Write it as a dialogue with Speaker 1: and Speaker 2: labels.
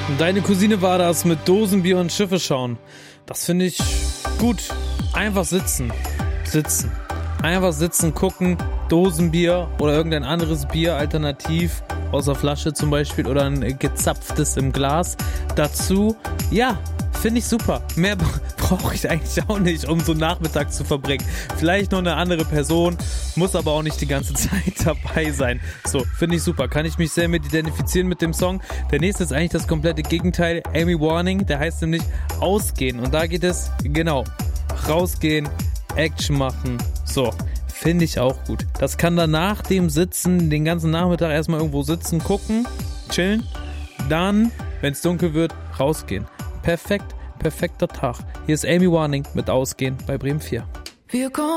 Speaker 1: Deine Cousine war das mit Dosenbier und Schiffe schauen. Das finde ich gut. Einfach sitzen. Einfach sitzen, gucken, Dosenbier oder irgendein anderes Bier alternativ, aus der Flasche zum Beispiel oder ein gezapftes im Glas dazu. Ja, finde ich super. Mehr brauche ich eigentlich auch nicht, um so einen Nachmittag zu verbringen. Vielleicht noch eine andere Person, muss aber auch nicht die ganze Zeit dabei sein. So, finde ich super. Kann ich mich sehr mit identifizieren mit dem Song. Der nächste ist eigentlich das komplette Gegenteil. Amy Warning, der heißt nämlich Ausgehen. Und da geht es, genau, rausgehen, Action machen. So, finde ich auch gut. Das kann dann nach dem Sitzen den ganzen Nachmittag erstmal irgendwo sitzen, gucken, chillen. Dann, wenn es dunkel wird, rausgehen. Perfekter Tag. Hier ist Amy Warning mit Ausgehen bei Bremen 4.